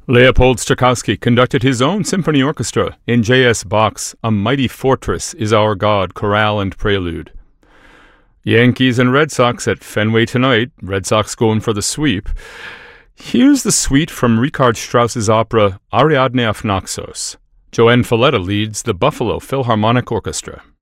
Leopold Stokowski conducted his own symphony orchestra in J.S. Bach's A Mighty Fortress Is Our God chorale and prelude. Yankees and Red Sox at Fenway tonight, Red Sox going for the sweep. Here's the suite from Richard Strauss's opera Ariadne auf Naxos. Joanne Falletta leads the Buffalo Philharmonic Orchestra.